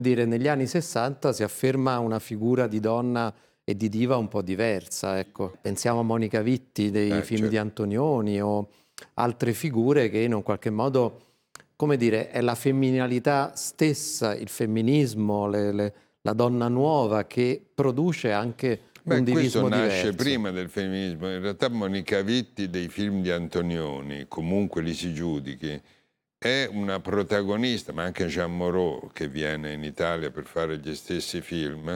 dire, negli anni 60 si afferma una figura di donna e di diva un po' diversa, ecco. Pensiamo a Monica Vitti dei film di Certo. Antonioni o altre figure che in un qualche modo, come dire, è la femminilità stessa, il femminismo, la donna nuova che produce anche un Beh, questo divismo nasce diverso. prima del femminismo. In realtà Monica Vitti dei film di Antonioni, comunque li si giudichi, è una protagonista, ma anche Jean Moreau, che viene in Italia per fare gli stessi film,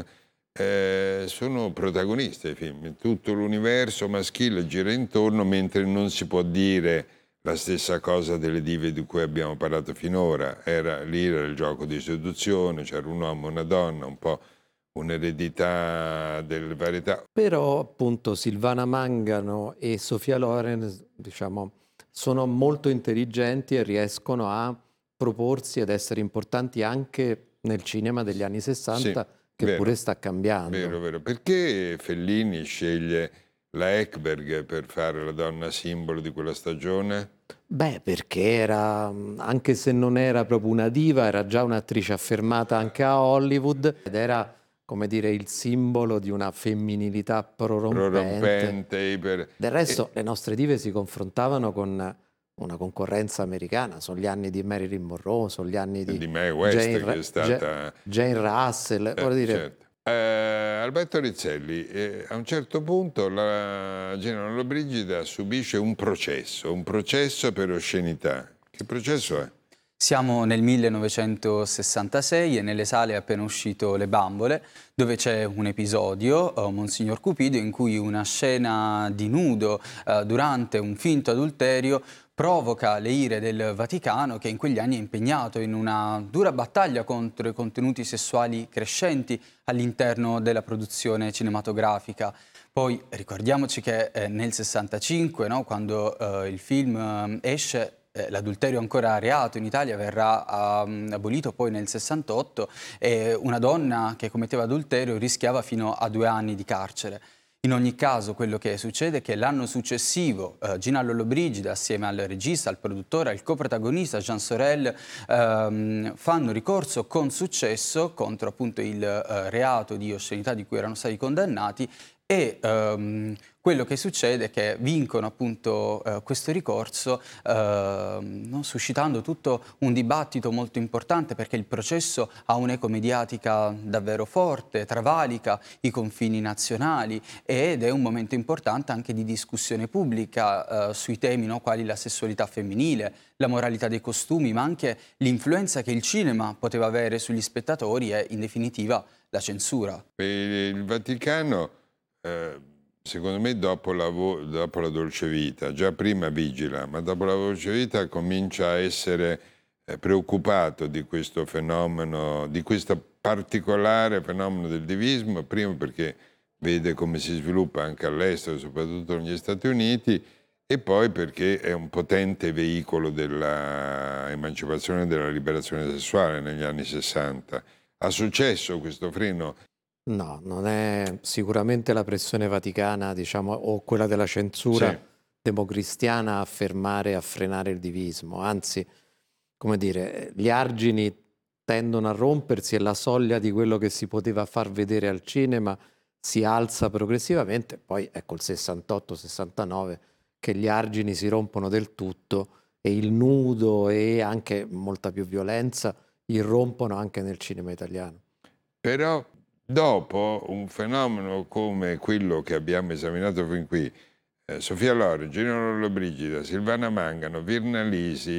sono protagoniste dei film. Tutto l'universo maschile gira intorno, mentre non si può dire la stessa cosa delle dive di cui abbiamo parlato finora. Lì era il gioco di seduzione, c'era un uomo e una donna, un po' un'eredità delle varietà. Però appunto Silvana Mangano e Sofia Loren, diciamo, sono molto intelligenti e riescono a proporsi ed essere importanti anche nel cinema degli anni Sì, 60, che pure vero, sta cambiando. vero, vero. Perché Fellini sceglie la Ekberg per fare la donna simbolo di quella stagione? Beh, perché era, anche se non era proprio una diva, era già un'attrice affermata anche a Hollywood ed era, come dire, il simbolo di una femminilità prorompente. Prorompente, iper... Del E resto, le nostre dive si confrontavano con una concorrenza americana, sono gli anni di Marilyn Monroe, sono gli anni di di Mae West che è stata... Jane Russell, vorrei dire, certo. Alberto Rizzelli, a un certo punto la Gina Lollobrigida subisce un processo per oscenità. Che processo è? Siamo nel 1966 e nelle sale è appena uscito Le Bambole, dove c'è un episodio, Monsignor Cupido, in cui una scena di nudo durante un finto adulterio provoca le ire del Vaticano, che in quegli anni è impegnato in una dura battaglia contro i contenuti sessuali crescenti all'interno della produzione cinematografica. Poi ricordiamoci che nel 65, no, quando il film esce, l'adulterio ancora reato in Italia, verrà abolito poi nel 68, e una donna che commetteva adulterio rischiava fino a 2 anni di carcere. In ogni caso quello che succede è che l'anno successivo Gina Lollobrigida, assieme al regista, al produttore, al coprotagonista Jean Sorel, fanno ricorso con successo contro appunto il reato di oscenità di cui erano stati condannati, e quello che succede è che vincono appunto questo ricorso, no, suscitando tutto un dibattito molto importante, perché il processo ha un'eco mediatica davvero forte, travalica i confini nazionali ed è un momento importante anche di discussione pubblica sui temi, no, quali la sessualità femminile, la moralità dei costumi, ma anche l'influenza che il cinema poteva avere sugli spettatori e in definitiva la censura. Il Vaticano, secondo me, dopo la Dolce Vita, già prima vigila, ma dopo la Dolce Vita comincia a essere preoccupato di questo fenomeno, di questo particolare fenomeno del divismo, prima perché vede come si sviluppa anche all'estero, soprattutto negli Stati Uniti, e poi perché è un potente veicolo dell'emancipazione e della liberazione sessuale negli anni 60. Ha successo questo freno? no, non è sicuramente la pressione vaticana, diciamo, o quella della censura Sì. democristiana a fermare, a frenare il divismo. Anzi, come dire, gli argini tendono a rompersi e la soglia di quello che si poteva far vedere al cinema si alza progressivamente. Poi ecco il 68-69 che gli argini si rompono del tutto e il nudo e anche molta più violenza irrompono anche nel cinema italiano. Però dopo un fenomeno come quello che abbiamo esaminato fin qui, Sofia Loren, Gino Lollobrigida, Silvana Mangano, Virna Lisi,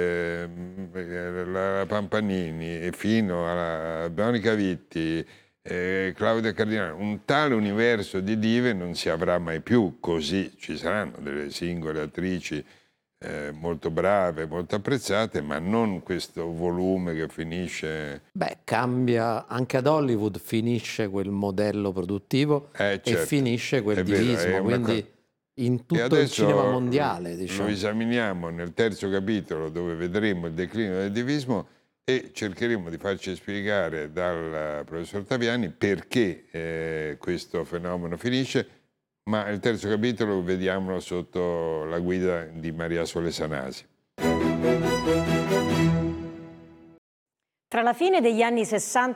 la Pampanini, e fino a Monica Vitti, Claudia Cardinale, un tale universo di dive non si avrà mai più così. Ci saranno delle singole attrici molto brave, molto apprezzate, ma non questo volume che finisce... Beh, cambia, anche ad Hollywood finisce quel modello produttivo e Certo, finisce quel è vero, è divismo, una cosa... quindi in E tutto il cinema adesso mondiale, lo diciamo. esaminiamo nel terzo capitolo, dove vedremo il declino del divismo e cercheremo di farci spiegare dal professor Taviani perché questo fenomeno finisce, ma il terzo capitolo vediamolo sotto la guida di Maria Sole Sanasi. Tra la fine degli anni 60